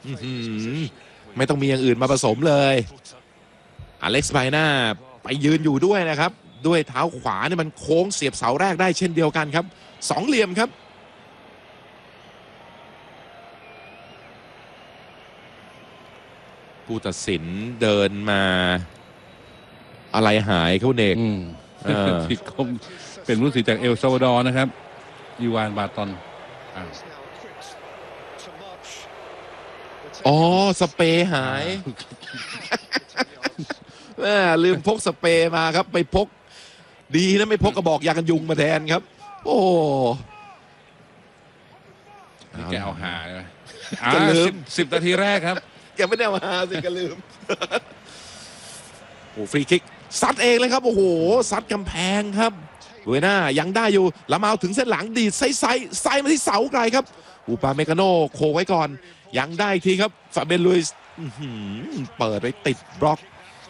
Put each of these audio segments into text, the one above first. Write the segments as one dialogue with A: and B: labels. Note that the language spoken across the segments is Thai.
A: ไม่ต้องมีอย่างอื่นมาผสมเลยอเล็กซ์ไบน่าไปยืนอยู่ด้วยนะครับด้วยเท้าขวาเนี่ยมันโค้งเสียบเสาแรกได้เช่นเดียวกันครับ2เหลี่ยมครับผู้ตัดสินเดินมาอะไรหายเขาเนก
B: ผิดคมเป็นผู้ตัดสินจากเอลซัลวาดอร์นะครับอีวานบาตอน
A: อ๋อสเปรย์หายลืมพกสเปรย์มาครับไปพกดีนะไม่พกกระบอกยากันยุงมาแทนครับโอ้
B: นี่แกเอาหาจะลืม10 นาทีแรกครับ
A: ยังไม่ได้เอาหาสิก็ลืมโอ้ฟรีคิกซัดเองเลยครับโอ้โหซัดกำแพงครับเวน่ายังได้อยู่ละมาถึงเส้นหลังดีดไซมาที่เสาไกลครับอูปาเมกาโนโคไว้ก่อนยังได้ทีครับฟาเบนลุยส์เปิดไปติดบล็อก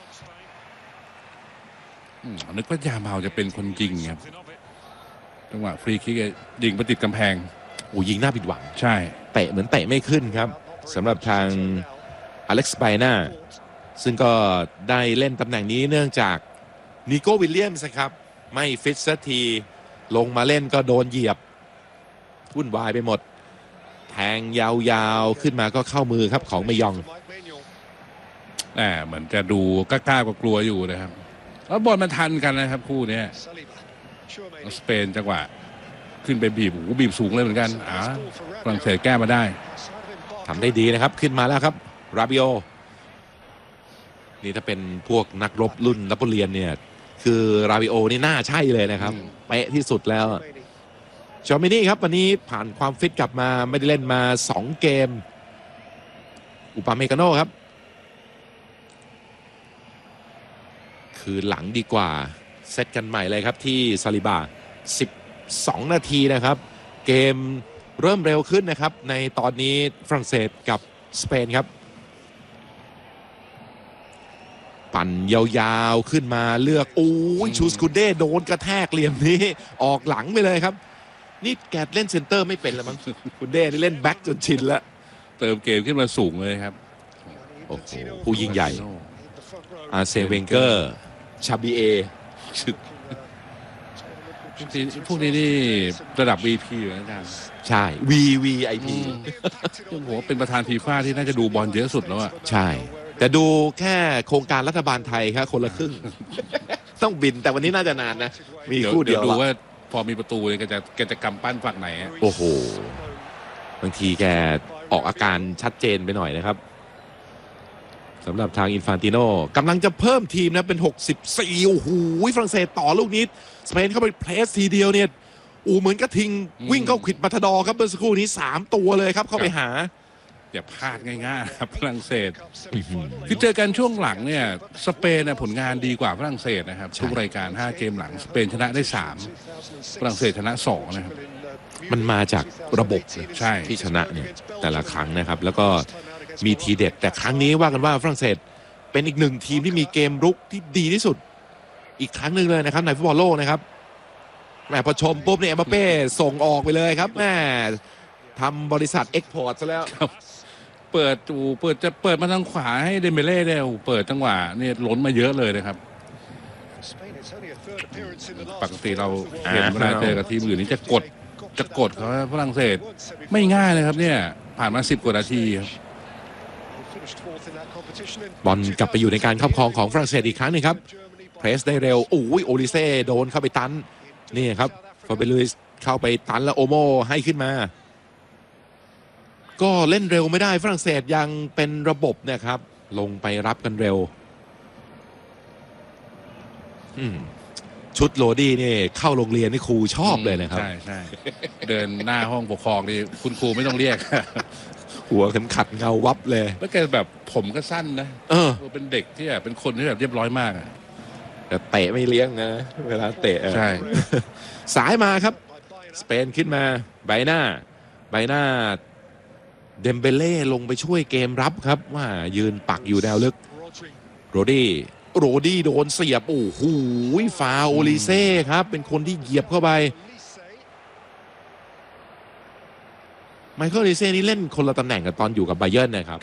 B: นึกว่ายาเมาจะเป็นคนยิงครับจังหวะฟรีคิกยิงไปติดกำแพง
A: โอ้ยิงหน้าผิดหวัง
B: ใช่
A: เตะเหมือนเตะไม่ขึ้นครับสำหรับทางอเล็กซ์ไบน่าซึ่งก็ได้เล่นตำแหน่งนี้เนื่องจากนิโก้วิลเลียมส์ครับไม่ฟิตสักทีลงมาเล่นก็โดนเหยียบวุ่นวายไปหมดแทงยาวๆขึ้นมาก็เข้ามือครับของเมยอง
B: เหมือนจะดูกล้ากลัวอยู่นะครับแล้วบอลมันทันกันนะครับคู่นี้สเปนจังหวะขึ้นไปบีบสูงเลยเหมือนกันฝรั่งเศสแก้มาได้
A: ทำได้ดีนะครับขึ้นมาแล้วครับราบิโอนี่ถ้าเป็นพวกนักรบรุ่นนโปเลียนเนี่ยคือราบิโอนี่น่าใช่เลยนะครับเป๊ะที่สุดแล้วชอมินี่ครับวันนี้ผ่านความฟิตกลับมาไม่ได้เล่นมา2เกมอุปาเมกาโน่ครับคือหลังดีกว่าเซตกันใหม่เลยครับที่ซาลิบา12 นาทีนะครับเกมเริ่มเร็วขึ้นนะครับในตอนนี้ฝรั่งเศสกับสเปนครับปั่นยาวๆขึ้นมาเลือกชูสกูเด้โดนกระแทกเหลี่ยมนี้ออกหลังไปเลยครับนี่แกเล่นเซนเตอร์ไม่เป็นแล้วมั้งคุณเด้นี่เล่นแบ็กจนชินแล้ว
B: เติมเกมขึ้นมาสูงเลยครับ
A: โอ้โหผู้ยิ่งใหญ่อาร์เซนเวนเกอร์ชาบีเอ
B: พวกนี้นี่ระดับ VP อยู่นะอาจารย์
A: ใช่ VVIP
B: ผมเป็นประธานฟีฟ่าที่น่าจะดูบอลเยอะสุดแล้วอ่ะ
A: ใช่แต่ดูแค่โครงการรัฐบาลไทยครับคนละครึ่งต้องบินแต่วันนี้น่าจะนานนะมีคู่เดียว
B: ดูว่าพอมีประตูเลยแกจะกำปั้นฝั่งไหน
A: โอ้โหบางทีแกออกอาการชัดเจนไปหน่อยนะครับสำหรับทางอินฟานติโนกำลังจะเพิ่มทีมนะเป็น64โอ้โหฝรั่งเศสต่อลูกนี้สเปนเข้าไปเพรสทีเดียวเนี่ยเหมือนกระทิงวิ่งเข้าขวิดมาทดอครับเมื่อสักครู่นี้3ตัวเลยครับเข้าไปหา
B: อย่าพลาดง่ายๆครับฝรั่งเศสคือเจอกันช่วงหลังเนี่ยสเปนผลงานดีกว่าฝรั่งเศสนะครับทุกรายการ5เกมหลังสเปนชนะได้3ฝรั่งเศสชนะ2นะครับ
A: มันมาจากระบบ
B: ใช่
A: ที่ชนะเนี่ยแต่ละครั้งนะครับแล้วก็มีทีเด็ดแต่ครั้งนี้ว่ากันว่าฝรั่งเศสเป็นอีกหนึ่งทีมที่มีเกมรุกที่ดีที่สุดอีกครั้งหนึ่งเลยนะครับในฟุตบอลโลกนะครับแม่พอชมปุ๊บเนี่ยเอ็มบัปเป้ส่งออกไปเลยครับแม่ทำบริษัทเอ็กพอร์ตซะแล้ว
B: เปิดมาทางขวาให้เดมเบเล่เนี่ยเปิดจังหวะเนี่ยล้นมาเยอะเลยนะครับปกติเราเห็นเวลาเจอกับทีมอื่นนี่จะกดเขาฝรั่งเศสไม่ง่ายเลยครับเนี่ยผ่านมา10 กว่านาทีครับ
A: บอลกลับไปอยู่ในการครอบครองของฝรั่งเศสอีกครั้งหนึ่งครับเพรสได้เร็วโอลิเซ่โดนเข้าไปตันนี่ครับฟาเบลุยส์เข้าไปตันแล้วโอโมให้ขึ้นมาก็เล่นเร็วไม่ได้ฝรั่งเศสยังเป็นระบบเนี่ยครับลงไปรับกันเร็วชุดโรดี้นี่เข้าโรงเรียนนี่ครูชอบเลยนะครับ
B: ใช่เดินหน้าห้องปกครองนี่คุณครูไม่ต้องเรียก
A: หัวเข็มขัดเงาวับเลย
B: แล้วแกแบบผมก็สั้นนะเป็นเด็กที่แบบเป็นคนที่แบบเรียบร้อยมาก
A: แต่เตะไม่เลี้ยงนะเวลาเตะ
B: ใช่
A: สายมาครับสเปนขึ้นมาไบน่าเดมเบเล่ลงไปช่วยเกมรับครับว่ายืนปักอยู่แนวลึกโรดี้โดนเสียบโอ้โหฟาโอลิเซ่ครับเป็นคนที่เหยียบเข้าไปไมเคิลโอลิเซ่นี่เล่นคนละตำแหน่งกับตอนอยู่กับไบเยิร์นนะครับ